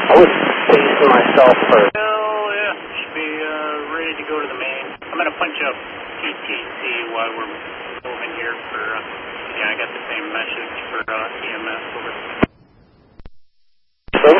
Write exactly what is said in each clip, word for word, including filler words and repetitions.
I was pacing myself first. Well, yeah, should be uh, ready to go to the main. I'm going to punch up P T C while we're moving here for, uh, yeah, I got the same message for uh, E M S over. So?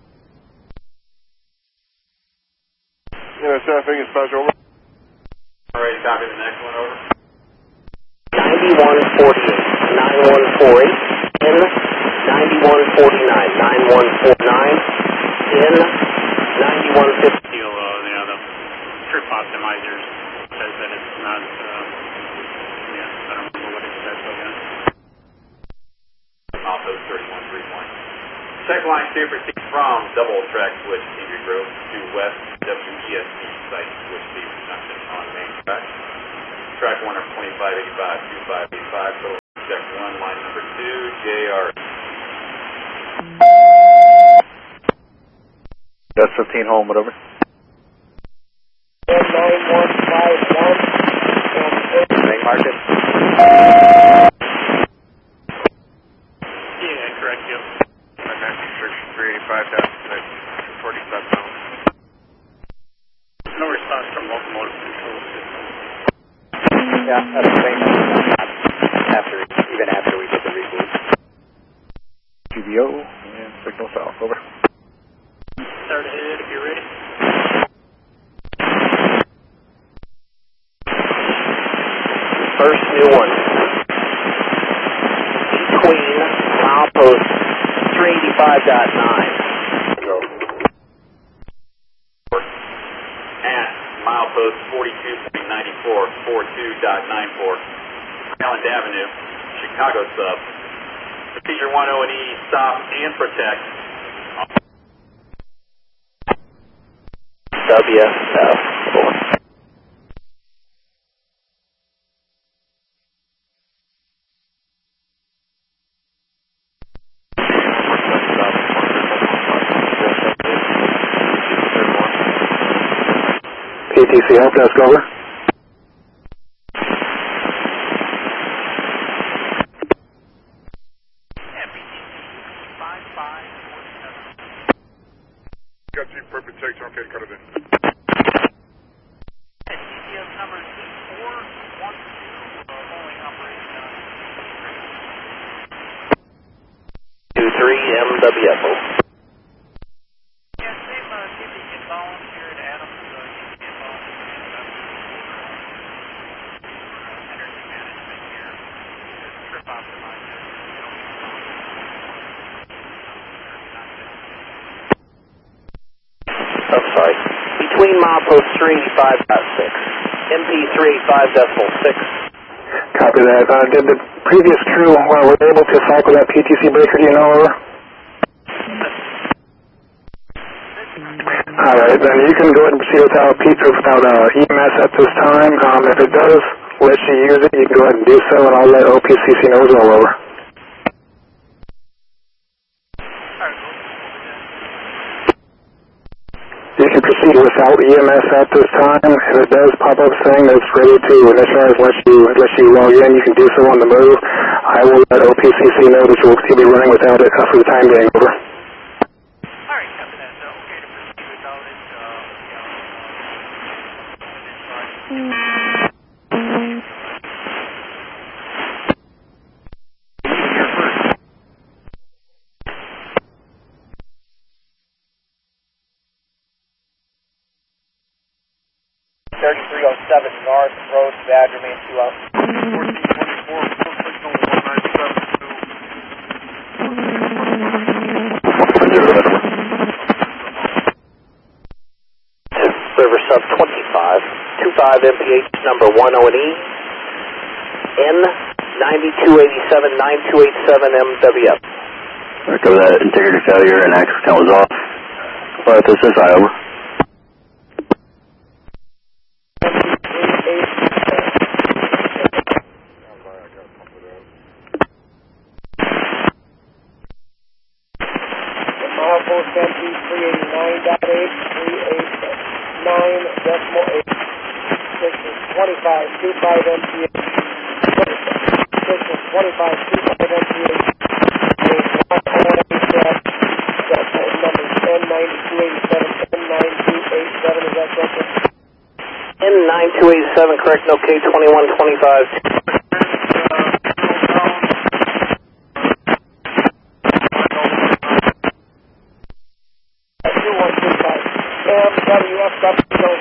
Yeah, traffic is dispatch over. Alright, copy the next one, over. ninety-one forty-eight, nine one four eight, in ninety-one forty-nine, nine one four nine, in ninety-one fifty. Deal, uh, you know, the trip optimizer says that it's not, uh, yeah, I don't remember what it says, so yeah. Also thirty-one three point. Check line two proceed from double track switch Cedar Grove to west W E S T site switch B junction on main track. Track one of twenty-five eighty-five, twenty-five eighty-five, total check one, line number two, J R. That's fifteen home, whatever. nine one five one, Main market. Yeah, correct, yep. three eighty-five down to forty-seven home. No response from locomotive control system. Yeah, that's the same after, even after we did the reboot. G B O and signal south, over. Start ahead if you're ready. First new one. Queen, milepost three eighty-five point nine. Go. At milepost forty-two point nine four, forty-two point nine four, Island Avenue, Chicago sub. Procedure one O and E, stop and protect. W F. P T C help desk, over. Got you, perfect check, okay, cut it in. two three M W F O. I'm sorry. Between milepost three eighty-five point six, M P three eighty-five point six. Copy that. Uh, did the previous crew, uh, were they able to cycle that P T C breaker, do you know, over? Alright, then you can go ahead and proceed without, P without uh, E M S at this time. Um, if it does let you use it, you can go ahead and do so, and I'll let O P C C know as well, over. You can proceed without E M S at this time. If it does pop up saying that it's ready to initialize, let you, let you log in, you can do so on the move. I will let O P C C know that you will still be running without it uh, for the time being, over. Alright, copy that. So, okay to proceed without it, uh, yeah. thirty-three oh seven North Road, Badger, main two out. fourteen twenty-four, full signal one nine seven two. River sub twenty-five, twenty-five M P H number one O and E, N ninety-two eighty-seven, ninety-two eighty-seven M W F. Cover that integrity failure and access count was off. Alright, this is I, over. Milepost M P three eighty-nine point eight, three eighty-nine decimal eight. Six is twenty-five, twenty-five M P H. Six is twenty-five, twenty-five M P H. There's one O and E set. That's number ten ninety. that's okay. In nine two eight seven, correct, no K twenty-one twenty-five. two one two five. M W F W